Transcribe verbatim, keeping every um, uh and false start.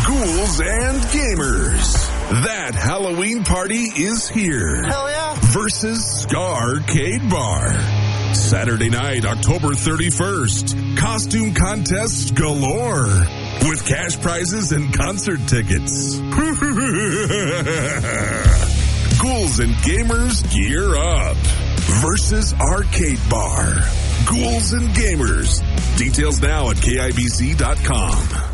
Ghouls and Gamers. That Halloween party is here. Hell yeah. Versus Scarcade Bar. Saturday night, October thirty-first. Costume contests galore. With cash prizes and concert tickets. Ghouls and Gamers gear up. Versus Arcade Bar. Ghouls and Gamers. Details now at K I B C dot com.